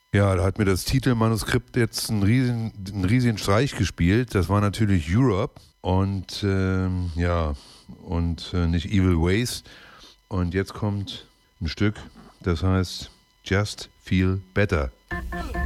Ja, da hat mir das Titelmanuskript jetzt einen riesigen Streich gespielt. Das war natürlich Europe und nicht Evil Ways. Und jetzt kommt ein Stück, das heißt Just Feel Better.